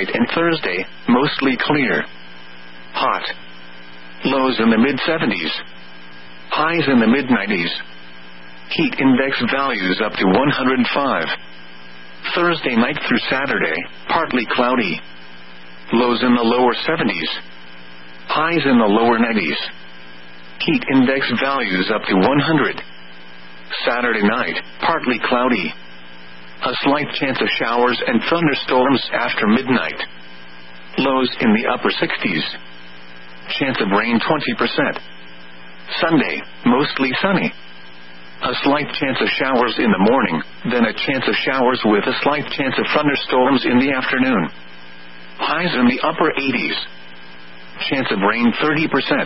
and Thursday, mostly clear. Hot. Lows in the mid-70s. Highs in the mid-90s. Heat index values up to 105. Thursday night through Saturday, partly cloudy. Lows in the lower 70s. Highs in the lower 90s. Heat index values up to 100. Saturday night, partly cloudy. A slight chance of showers and thunderstorms after midnight. Lows in the upper 60s. Chance of rain 20%. Sunday, mostly sunny. A slight chance of showers in the morning, then a chance of showers with a slight chance of thunderstorms in the afternoon. Highs in the upper 80s. Chance of rain 30%.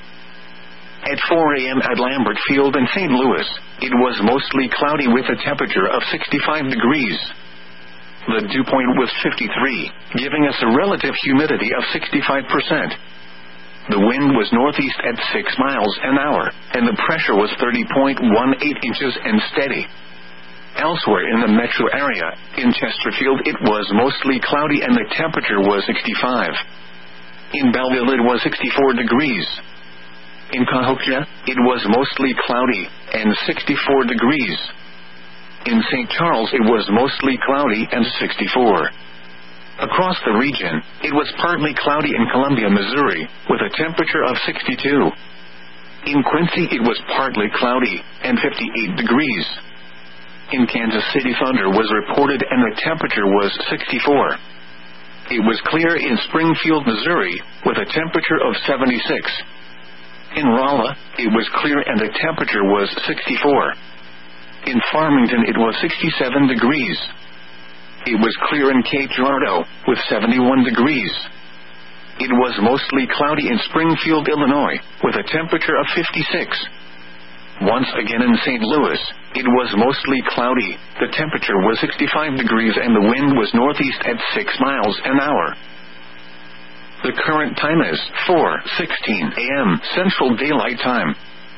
At 4 a.m. at Lambert Field in St. Louis, it was mostly cloudy with a temperature of 65 degrees. The dew point was 53, giving us a relative humidity of 65%. The wind was northeast at 6 miles an hour, and the pressure was 30.18 inches and steady. Elsewhere in the metro area, in Chesterfield it was mostly cloudy and the temperature was 65. In Belleville it was 64 degrees. In Cahokia, it was mostly cloudy, and 64 degrees. In St. Charles it was mostly cloudy and 64. Across the region, it was partly cloudy in Columbia, Missouri, with a temperature of 62. In Quincy it was partly cloudy, and 58 degrees. In Kansas City thunder was reported and the temperature was 64. It was clear in Springfield, Missouri, with a temperature of 76. In Rolla, it was clear and the temperature was 64. In Farmington it was 67 degrees. It was clear in Cape Girardeau, with 71 degrees. It was mostly cloudy in Springfield, Illinois, with a temperature of 56. Once again in St. Louis, it was mostly cloudy, the temperature was 65 degrees and the wind was northeast at 6 miles an hour. The current time is 4:16 a.m. Central Daylight Time.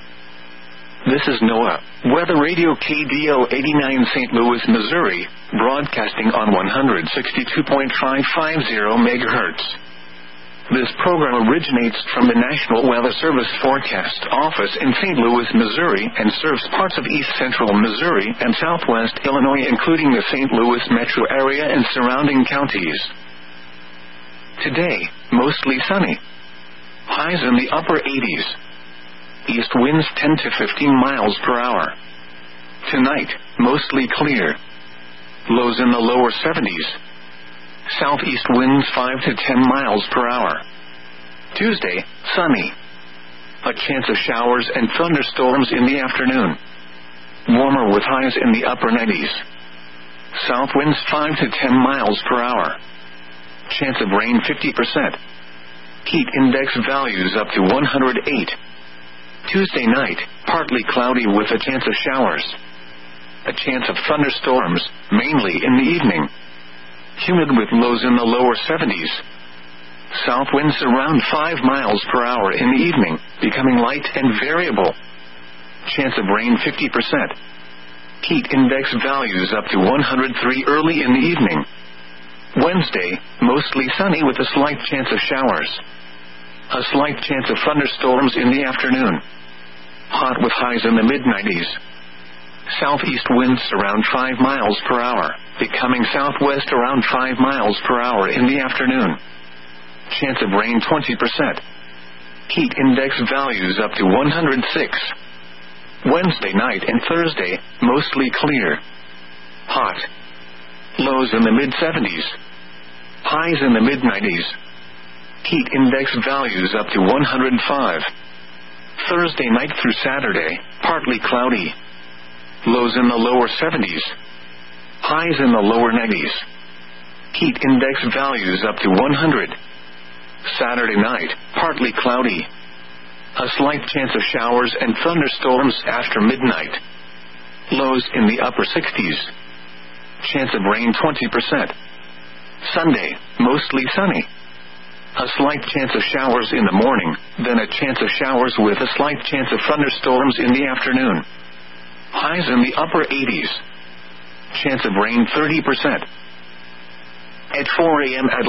This is NOAA, Weather Radio KDO 89 St. Louis, Missouri, broadcasting on 162.550 MHz. This program originates from the National Weather Service Forecast Office in St. Louis, Missouri, and serves parts of east central Missouri and southwest Illinois, including the St. Louis metro area and surrounding counties. Today, mostly sunny. Highs in the upper 80s. East winds 10 to 15 miles per hour. Tonight, mostly clear. Lows in the lower 70s. Southeast winds 5 to 10 miles per hour. Tuesday, sunny. A chance of showers and thunderstorms in the afternoon. Warmer with highs in the upper 90s. South winds 5 to 10 miles per hour. Chance of rain 50%. Heat index values up to 108. Tuesday night, partly cloudy with a chance of showers. A chance of thunderstorms, mainly in the evening. Humid with lows in the lower 70s. South winds around 5 miles per hour in the evening, becoming light and variable. Chance of rain 50%. Heat index values up to 103 early in the evening. Wednesday, mostly sunny with a slight chance of showers. A slight chance of thunderstorms in the afternoon. Hot with highs in the mid-90s. Southeast winds around 5 miles per hour, becoming southwest around 5 miles per hour in the afternoon. Chance of rain 20%. Heat index values up to 106. Wednesday night and Thursday, mostly clear. Hot. Lows in the mid-70s. Highs in the mid-90s. Heat index values up to 105. Thursday night through Saturday, partly cloudy. Lows in the lower 70s. Highs in the lower 90s. Heat index values up to 100. Saturday night, partly cloudy. A slight chance of showers and thunderstorms after midnight. Lows in the upper 60s. Chance of rain 20%. Sunday, mostly sunny. A slight chance of showers in the morning, then a chance of showers with a slight chance of thunderstorms in the afternoon. Highs in the upper 80s. Chance of rain 30%. At 4 a.m. at